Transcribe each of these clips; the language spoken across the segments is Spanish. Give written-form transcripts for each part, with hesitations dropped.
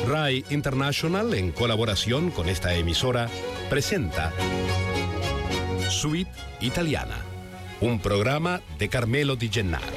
RAI International, en colaboración con esta emisora, presenta Suite Italiana, un programa de Carmelo Di Gennaro.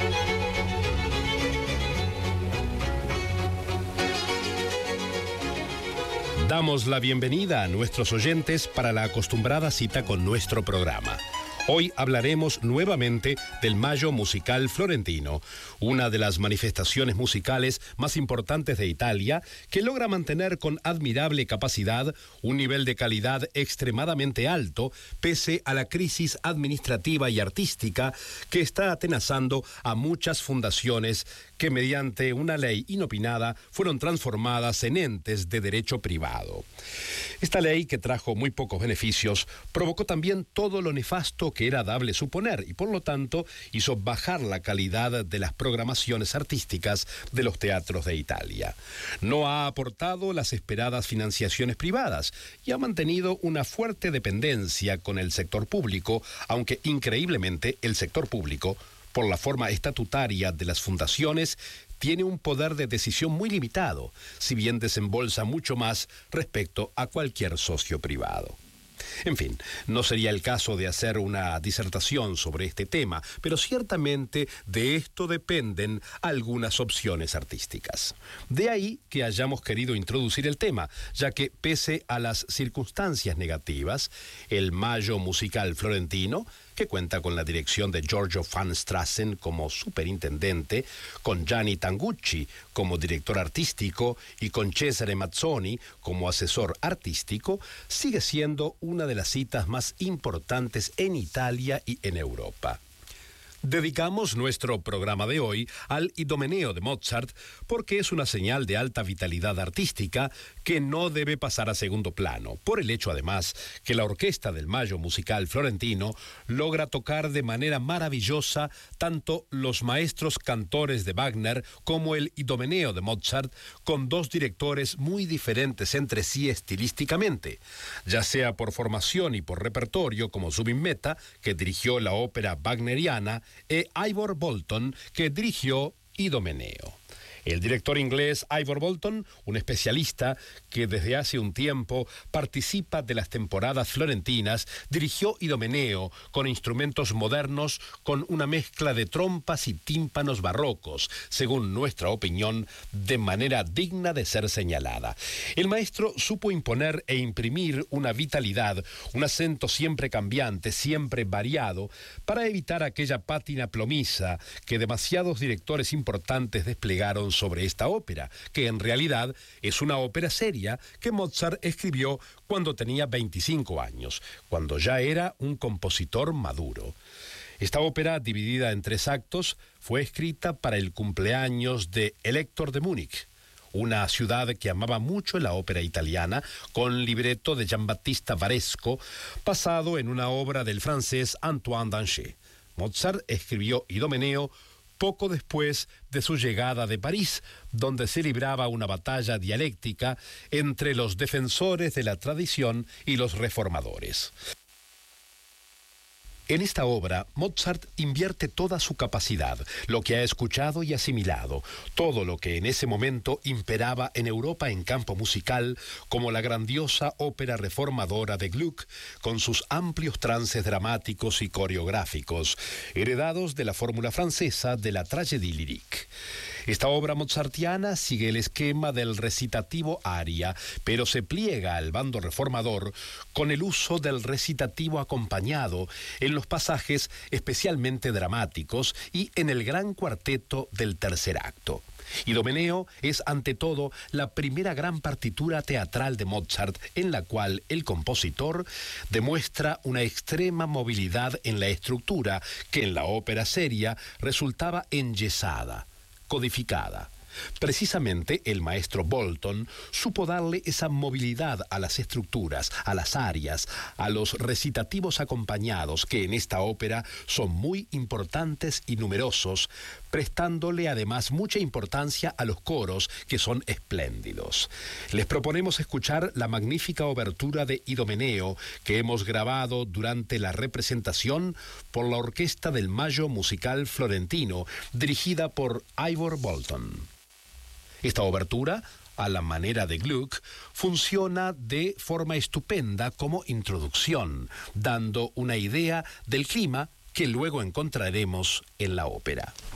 Damos la bienvenida a nuestros oyentes para la acostumbrada cita con nuestro programa. Hoy hablaremos nuevamente del Mayo Musical Florentino, una de las manifestaciones musicales más importantes de Italia, que logra mantener con admirable capacidad un nivel de calidad extremadamente alto, pese a la crisis administrativa y artística que está atenazando a muchas fundaciones que mediante una ley inopinada fueron transformadas en entes de derecho privado. Esta ley, que trajo muy pocos beneficios, provocó también todo lo nefasto que era dable suponer y por lo tanto hizo bajar la calidad de las programaciones artísticas de los teatros de Italia. No ha aportado las esperadas financiaciones privadas y ha mantenido una fuerte dependencia con el sector público, aunque increíblemente el sector público, por la forma estatutaria de las fundaciones, tiene un poder de decisión muy limitado, si bien desembolsa mucho más respecto a cualquier socio privado. En fin, no sería el caso de hacer una disertación sobre este tema, pero ciertamente de esto dependen algunas opciones artísticas. De ahí que hayamos querido introducir el tema, ya que pese a las circunstancias negativas, el Mayo Musical Florentino, que cuenta con la dirección de Giorgio van Strassen como superintendente, con Gianni Tangucci como director artístico y con Cesare Mazzoni como asesor artístico, sigue siendo una de las citas más importantes en Italia y en Europa. Dedicamos nuestro programa de hoy al Idomeneo de Mozart porque es una señal de alta vitalidad artística que no debe pasar a segundo plano, por el hecho además que la orquesta del Mayo Musical Florentino logra tocar de manera maravillosa tanto los maestros cantores de Wagner como el Idomeneo de Mozart, con dos directores muy diferentes entre sí estilísticamente, ya sea por formación y por repertorio, como Zubin Mehta, que dirigió la ópera wagneriana, e Ivor Bolton, que dirigió Idomeneo. El director inglés Ivor Bolton, un especialista que desde hace un tiempo participa de las temporadas florentinas, dirigió Idomeneo con instrumentos modernos, con una mezcla de trompas y tímpanos barrocos, según nuestra opinión, de manera digna de ser señalada. El maestro supo imponer e imprimir una vitalidad, un acento siempre cambiante, siempre variado, para evitar aquella pátina plomiza que demasiados directores importantes desplegaron sobre esta ópera, que en realidad es una ópera seria que Mozart escribió cuando tenía 25 años, cuando ya era un compositor maduro. Esta ópera, dividida en 3 actos, fue escrita para el cumpleaños de Elector de Múnich, una ciudad que amaba mucho la ópera italiana, con libreto de Giambattista Varesco, basado en una obra del francés Antoine Danchet. Mozart escribió Idomeneo poco después de su llegada de París, donde se libraba una batalla dialéctica entre los defensores de la tradición y los reformadores. En esta obra, Mozart invierte toda su capacidad, lo que ha escuchado y asimilado, todo lo que en ese momento imperaba en Europa en campo musical, como la grandiosa ópera reformadora de Gluck, con sus amplios trances dramáticos y coreográficos, heredados de la fórmula francesa de la tragédie lyrique. Esta obra mozartiana sigue el esquema del recitativo aria, pero se pliega al bando reformador con el uso del recitativo acompañado en los pasajes especialmente dramáticos y en el gran cuarteto del tercer acto. Idomeneo es ante todo la primera gran partitura teatral de Mozart en la cual el compositor demuestra una extrema movilidad en la estructura que en la ópera seria resultaba enyesada, codificada. Precisamente el maestro Bolton supo darle esa movilidad a las estructuras, a las arias, a los recitativos acompañados, que en esta ópera son muy importantes y numerosos, prestándole además mucha importancia a los coros, que son espléndidos. Les proponemos escuchar la magnífica obertura de Idomeneo, que hemos grabado durante la representación por la Orquesta del Mayo Musical Florentino, dirigida por Ivor Bolton. Esta obertura, a la manera de Gluck, funciona de forma estupenda como introducción, dando una idea del clima que luego encontraremos en la ópera.